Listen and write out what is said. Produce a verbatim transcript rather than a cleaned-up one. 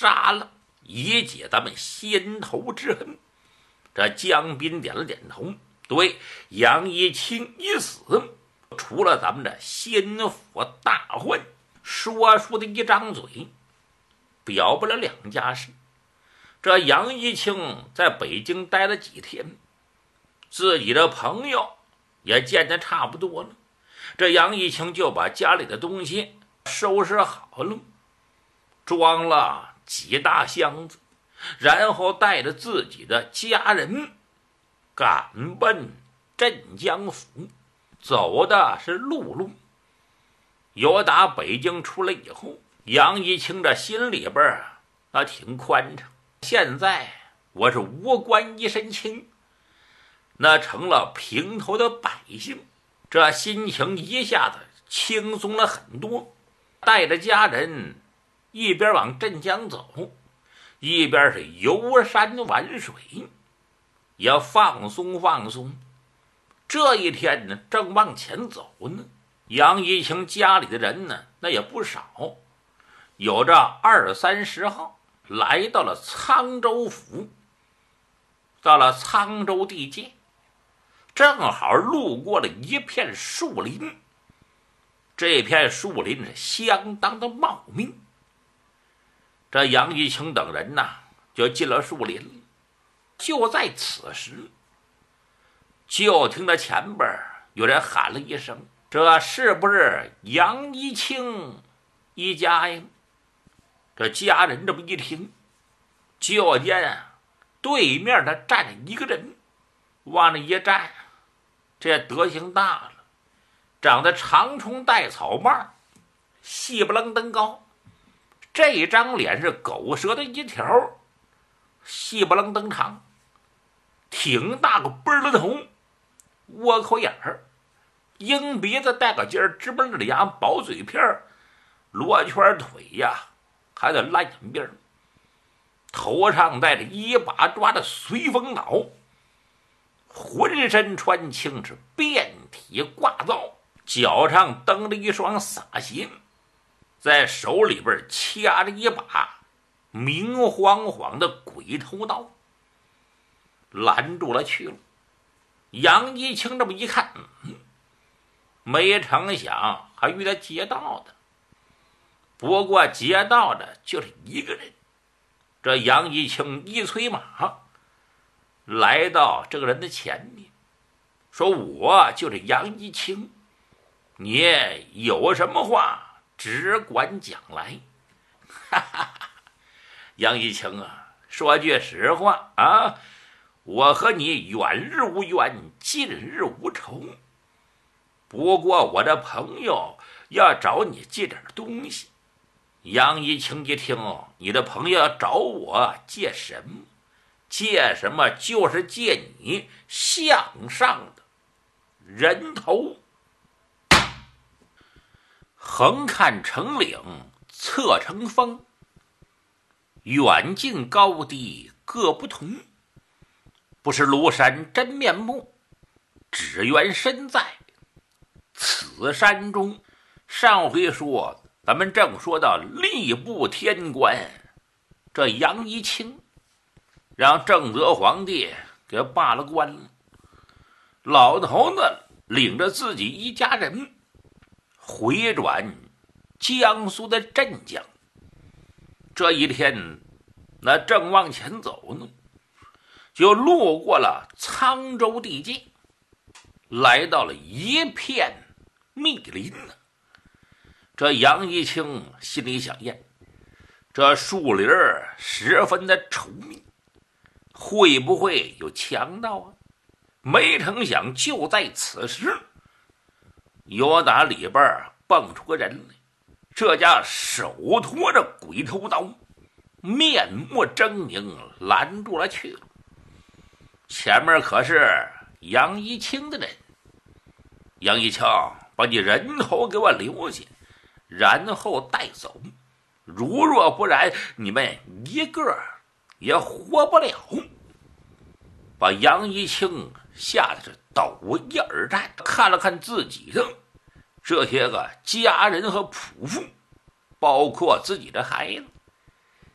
杀了，以解咱们先头之恨。这江斌点了点头，对，杨一清已死，除了咱们的先府大患，说书的一张嘴，表不了两家事。这杨一清在北京待了几天，自己的朋友也见得差不多了，这杨一清就把家里的东西收拾好了，装了几大箱子，然后带着自己的家人赶奔镇江府，走的是陆路。由打北京出来以后，杨一清这心里边啊挺宽敞，现在我是无官一身轻，那成了平头的百姓，这心情一下子轻松了很多。带着家人一边往镇江走，一边是游山玩水，也放松放松。这一天呢，正往前走呢，杨一清家里的人呢，那也不少，有着二三十号，来到了沧州府。到了沧州地界，正好路过了一片树林，这片树林是相当的茂密。这杨一清等人呐，就进了树林。就在此时，就听到前边有人喊了一声：“这是不是杨一清一家呀？”这家人这么一听，就见啊，对面他站着一个人，往那一站，这德行大了，长得长冲带草帽，细不楞登高，这张脸是狗舌的一条，细不楞登长，挺大个奔儿的头，窝口眼儿，鹰鼻子带个尖儿，直奔着牙，薄嘴片儿，罗圈腿呀，还得烂眼鬓，头上戴着一把抓的随风脑，浑身穿青是遍体挂皂，脚上蹬着一双洒鞋，在手里边掐着一把明晃晃的鬼头刀，拦住了去了。杨一清这么一看，嗯，没成想还遇到劫道的，不过劫道的就是一个人。这杨一清一催马，来到这个人的前面，说：“我就是杨一清，你有什么话只管讲来。”哈哈哈，杨一清啊，说句实话啊，我和你远日无冤，近日无仇。不过我的朋友要找你借点东西。杨一清一听，你的朋友要找我借什么？借什么？就是借你项上的人头。横看成岭侧成峰，远近高低各不同。不是庐山真面目，只缘身在此山中。上回说咱们正说到吏部天官，这杨一清让正德皇帝给罢了官了。老头子领着自己一家人回转江苏的镇江。这一天那正往前走呢，就路过了沧州地界，来到了一片密林。这杨一清心里想验，这树林十分的稠密，会不会有强盗啊？没成想就在此时，有打里边蹦出个人来，这家手托着鬼头刀，面目狰狞，拦住了去了。前面可是杨一清的人。杨一清，把你人头给我留下，然后带走，如若不然，你们一个也活不了。把杨一清吓得是抖一耳颤，看了看自己的这些个家人和仆妇，包括自己的孩子，